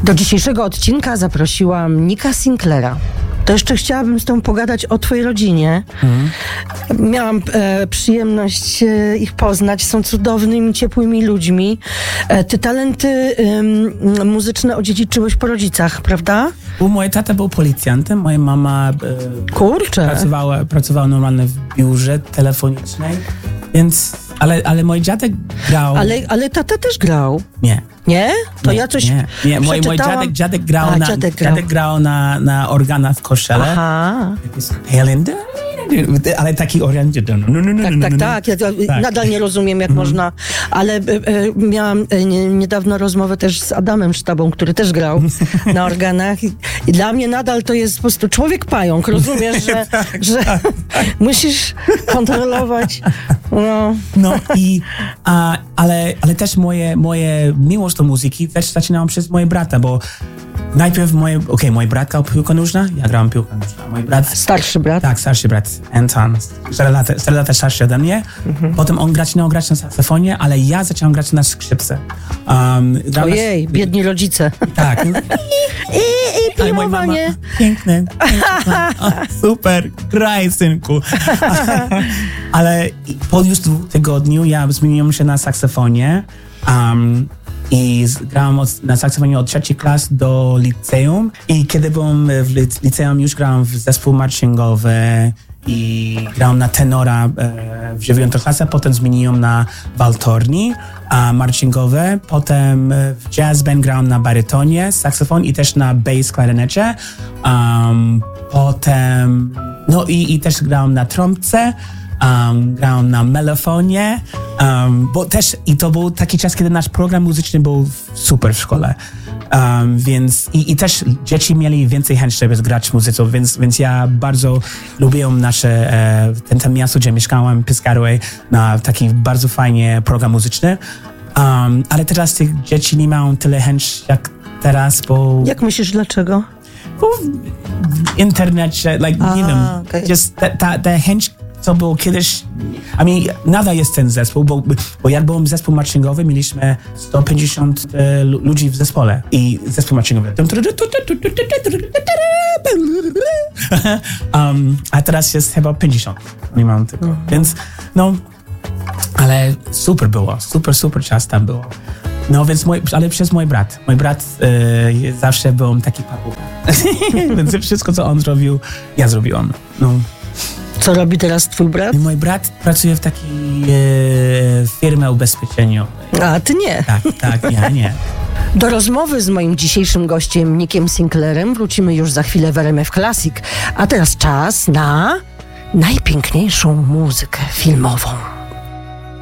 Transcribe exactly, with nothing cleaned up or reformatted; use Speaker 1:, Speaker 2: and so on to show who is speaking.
Speaker 1: Do dzisiejszego odcinka zaprosiłam Nicka Sinclaira. To jeszcze chciałabym z tobą pogadać o twojej rodzinie. Mhm. Miałam e, przyjemność e, ich poznać. Są cudownymi, ciepłymi ludźmi. E, ty talenty e, muzyczne odziedziczyłeś po rodzicach, prawda?
Speaker 2: Bo mój tata był policjantem, moja mama e,
Speaker 1: Kurczę.
Speaker 2: Pracowała, pracowała normalnie w biurze telefonicznej, więc, ale, ale mój dziadek grał...
Speaker 1: Ale, ale tata też grał.
Speaker 2: Nie.
Speaker 1: Nie? To
Speaker 2: nie,
Speaker 1: ja coś
Speaker 2: Nie, nie. Mój, mój dziadek, dziadek grał,
Speaker 1: A,
Speaker 2: na,
Speaker 1: dziadek grał.
Speaker 2: dziadek grał na, na organach w kościele.
Speaker 1: Aha.
Speaker 2: Helen, ale taki organ... No, no, no,
Speaker 1: Tak,
Speaker 2: no,
Speaker 1: tak,
Speaker 2: no,
Speaker 1: tak. Ja
Speaker 2: tak.
Speaker 1: nadal nie rozumiem, jak mm. można, ale e, e, miałam e, nie, niedawno rozmowę też z Adamem Sztabą, który też grał na organach i, i dla mnie nadal to jest po prostu człowiek pająk, rozumiesz, że,
Speaker 2: tak,
Speaker 1: że
Speaker 2: tak.
Speaker 1: musisz kontrolować. No,
Speaker 2: no i, a, ale, ale też moje, moje miłość do muzyki też zaczynałam przez moje brata, bo najpierw moje, okej, okay, mój brat grał piłkę nożną, ja grałem piłkę nożną. Mój brat...
Speaker 1: Starszy brat?
Speaker 2: Tak, starszy brat, Anton, cztery lata, cztery lata starszy ode mnie. Mhm. Potem on zaczynał grać na saksofonie, ale ja zacząłem grać na skrzypce. Um,
Speaker 1: Ojej, na... biedni rodzice.
Speaker 2: Tak.
Speaker 1: I, i piłowanie.
Speaker 2: Piękne. O, super, graj, synku. Ale po już dwóch tygodniu ja zmieniłem się na saksofonie. Um, I grałem od, na saksofonie od trzeciej klas do liceum. I kiedy byłem w liceum, już grałem w zespół marchingowy i grałem na tenora e, w dziewiątej klasie. Potem zmieniłem na waltorni a marchingowe. Potem w jazz band grałem na barytonie, saksofon i też na bass klarynecie. Um, potem, no i, i też grałem na trąbce. Um, grałem na melofonie, um, bo też i to był taki czas, kiedy nasz program muzyczny był super w szkole. Um, więc i, i też dzieci mieli więcej chęci, żeby grać muzyką, więc, więc ja bardzo lubiłem nasze, e, ten, ten miasto, gdzie mieszkałem, Piscataway, na taki bardzo fajny program muzyczny. Um, ale teraz tych dzieci nie mają tyle chęci jak teraz, bo...
Speaker 1: Jak myślisz, dlaczego?
Speaker 2: Bo w internecie, like, A, nie wiem, okay. just ta, ta, ta chęć, co było kiedyś, I mean, nadal jest ten zespół, bo, bo jak byłem zespół marchingowy, mieliśmy sto pięćdziesiąt e, ludzi w zespole i zespół marchingowy. Um, a teraz jest chyba pięćdziesiąt. Nie mam tego. Mm. Więc, no, ale super było, super, super czas tam było. No więc, mój, ale przez mój brat. Mój brat e, zawsze był taki papuga. Więc wszystko, co on zrobił, ja zrobiłam. No.
Speaker 1: Co robi teraz twój brat?
Speaker 2: Mój brat pracuje w takiej e, firmie ubezpieczeniowej.
Speaker 1: A ty nie?
Speaker 2: Tak, tak, ja nie.
Speaker 1: Do rozmowy z moim dzisiejszym gościem Nickiem Sinclairem wrócimy już za chwilę w R M F Classic. A teraz czas na najpiękniejszą muzykę filmową.